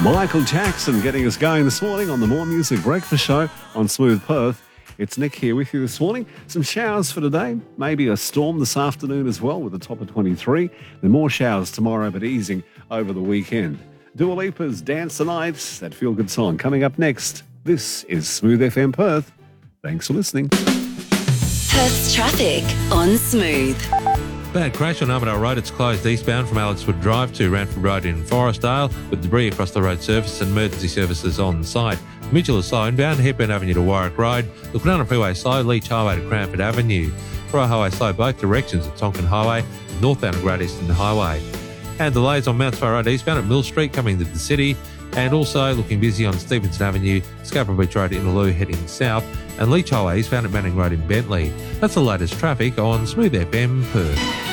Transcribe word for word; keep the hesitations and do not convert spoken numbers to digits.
Michael Jackson getting us going this morning on the More Music Breakfast Show on Smooth Perth. It's Nick here with you this morning. Some showers for today, maybe a storm this afternoon as well with a top of twenty-three. Then more showers tomorrow but easing over the weekend. Dua Lipa's Dance the Night, that feel-good song coming up next. This is Smooth F M Perth. Thanks for listening. Perth's traffic on Smooth. Bad crash on Armadale Road. It's closed eastbound from Alexwood Drive to Ranford Road in Forestdale with debris across the road surface and emergency services on site. Mitchell is slow inbound, Hepburn Avenue to Warwick Road. The Kwinana Freeway slow, Leach Highway to Cranford Avenue. Fryer Highway slow both directions at Tonkin Highway, northbound at Great Eastern Highway. And delays on Mount Spur Road eastbound at Mill Street coming to the city. And also looking busy on Stevenson Avenue, Scarborough Beach Road in Innaloo heading south, and Leach Highway eastbound at Manning Road in Bentley. That's the latest traffic on Smooth F M Perth.